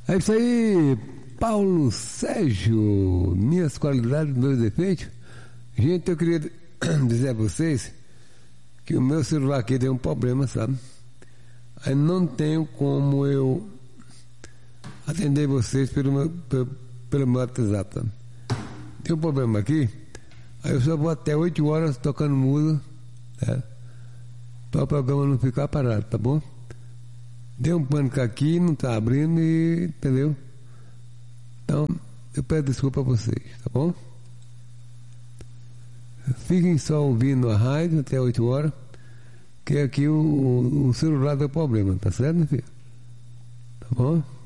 É isso aí, Paulo Sérgio. Minhas qualidades, meus defeitos. Gente, eu queria dizer a vocês que o meu celular aqui deu um problema, sabe? Aí não tenho como eu atender vocês pelo meu WhatsApp, sabe? Tem um problema aqui, aí eu só vou até 8 horas tocando música, né? Para o programa não ficar parado, tá bom? Deu um pânico aqui, não tá abrindo e... entendeu? Então, eu peço desculpa a vocês, tá bom? Fiquem só ouvindo a rádio até 8 horas, que aqui o celular deu problema, tá certo, meu filho? Tá bom?